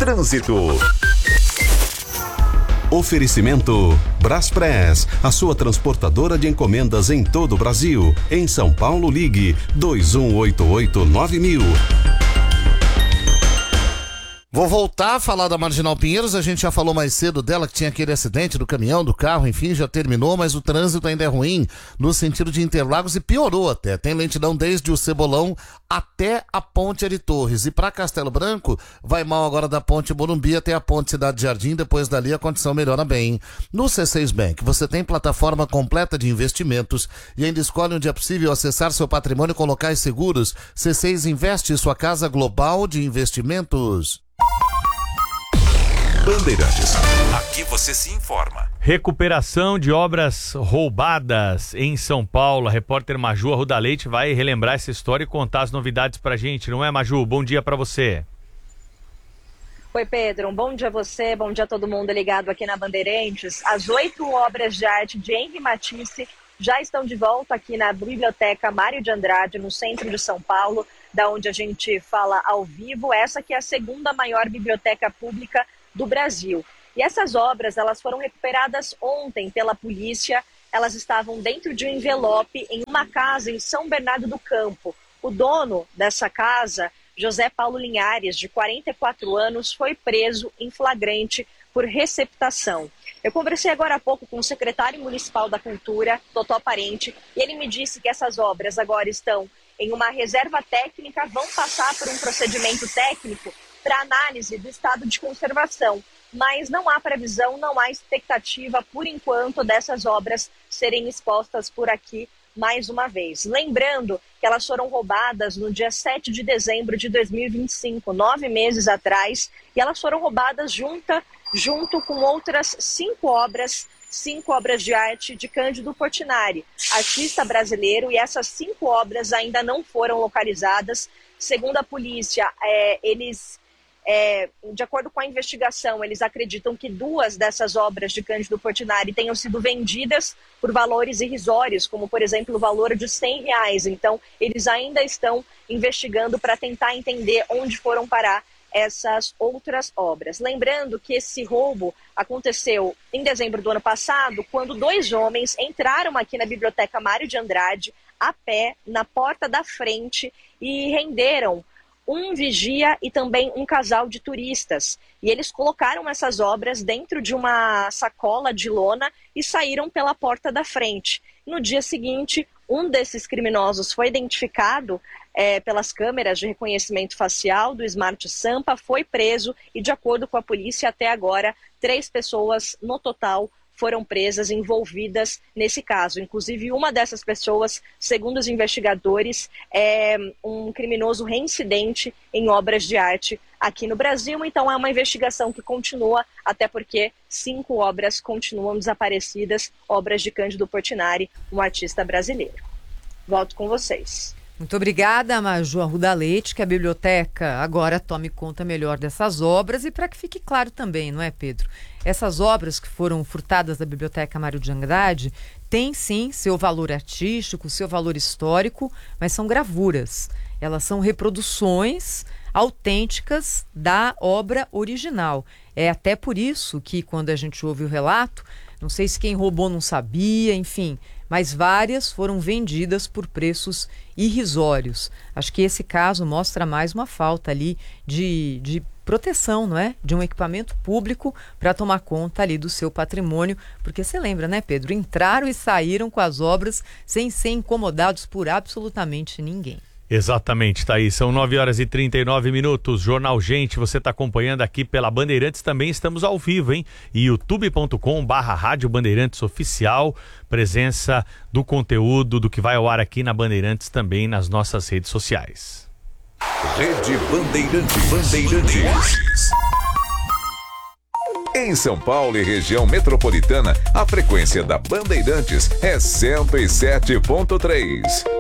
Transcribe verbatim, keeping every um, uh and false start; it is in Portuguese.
Trânsito. Oferecimento Braspress, a sua transportadora de encomendas em todo o Brasil. Em São Paulo, ligue dois um oito oito nove mil. Vou voltar a falar da Marginal Pinheiros, a gente já falou mais cedo dela que tinha aquele acidente do caminhão, do carro, enfim, já terminou, mas o trânsito ainda é ruim no sentido de Interlagos e piorou até. Tem lentidão desde o Cebolão até a Ponte Ari Torres. E para Castelo Branco, vai mal agora da Ponte Morumbi até a Ponte Cidade Jardim, depois dali a condição melhora bem. No C seis Bank, você tem plataforma completa de investimentos e ainda escolhe onde é possível acessar seu patrimônio com locais seguros. C seis Investe, sua casa global de investimentos. Bandeirantes. Aqui você se informa. Recuperação de obras roubadas em São Paulo. A repórter Maju Arruda Leite vai relembrar essa história e contar as novidades pra gente, não é, Maju? Bom dia pra você. Oi, Pedro. Um bom dia a você, bom dia a todo mundo ligado aqui na Bandeirantes. As oito obras de arte de Henri Matisse já estão de volta aqui na Biblioteca Mário de Andrade, no centro de São Paulo, da onde a gente fala ao vivo. Essa que é a segunda maior biblioteca pública do Brasil. E essas obras, elas foram recuperadas ontem pela polícia. Elas estavam dentro de um envelope em uma casa em São Bernardo do Campo. O dono dessa casa, José Paulo Linhares, de quarenta e quatro anos, foi preso em flagrante por receptação. Eu conversei agora há pouco com o secretário municipal da Cultura, Totó Parente, e ele me disse que essas obras agora estão em uma reserva técnica, vão passar por um procedimento técnico para análise do estado de conservação, mas não há previsão, não há expectativa, por enquanto, dessas obras serem expostas por aqui mais uma vez. Lembrando que elas foram roubadas no dia sete de dezembro de dois mil e vinte e cinco, nove meses atrás, e elas foram roubadas junta, junto com outras cinco obras, cinco obras de arte de Cândido Portinari, artista brasileiro, e essas cinco obras ainda não foram localizadas. Segundo a polícia, é, eles... É, de acordo com a investigação, eles acreditam que duas dessas obras de Cândido Portinari tenham sido vendidas por valores irrisórios, como, por exemplo, o valor de cem reais. Então, eles ainda estão investigando para tentar entender onde foram parar essas outras obras. Lembrando que esse roubo aconteceu em dezembro do ano passado, quando dois homens entraram aqui na Biblioteca Mário de Andrade, a pé, na porta da frente, e renderam um vigia e também um casal de turistas. E eles colocaram essas obras dentro de uma sacola de lona e saíram pela porta da frente. No dia seguinte, um desses criminosos foi identificado é, pelas câmeras de reconhecimento facial do Smart Sampa, foi preso e, de acordo com a polícia, até agora, três pessoas no total foram presas, envolvidas nesse caso. Inclusive, uma dessas pessoas, segundo os investigadores, é um criminoso reincidente em obras de arte aqui no Brasil. Então, é uma investigação que continua, até porque cinco obras continuam desaparecidas, obras de Cândido Portinari, um artista brasileiro. Volto com vocês. Muito obrigada, Maju Arruda Leite, que a biblioteca agora tome conta melhor dessas obras e para que fique claro também, não é, Pedro? Essas obras que foram furtadas da Biblioteca Mário de Andrade têm sim seu valor artístico, seu valor histórico, mas são gravuras. Elas são reproduções autênticas da obra original. É até por isso que quando a gente ouve o relato, não sei se quem roubou não sabia, enfim, mas várias foram vendidas por preços irrisórios. Acho que esse caso mostra mais uma falta ali de, de proteção, não é? De um equipamento público para tomar conta ali do seu patrimônio, porque você lembra, né, Pedro? Entraram e saíram com as obras sem ser incomodados por absolutamente ninguém. Exatamente, tá aí. São nove horas e trinta e nove minutos. Jornal Gente, você está acompanhando aqui pela Bandeirantes. Também estamos ao vivo, hein? youtube ponto com barra Rádio Bandeirantes Oficial. Presença do conteúdo, do que vai ao ar aqui na Bandeirantes, também nas nossas redes sociais. Rede Bandeirantes. Bandeirantes. Em São Paulo e região metropolitana, a frequência da Bandeirantes é cento e sete ponto três.